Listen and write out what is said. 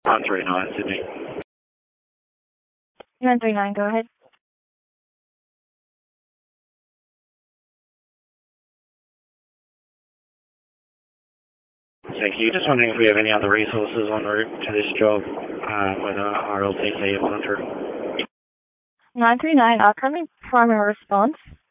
139 Sydney. 139, go ahead. Thank you. Just wondering if we have any other resources en route to this job, whether RLTC or Contra. 939, upcoming primary response.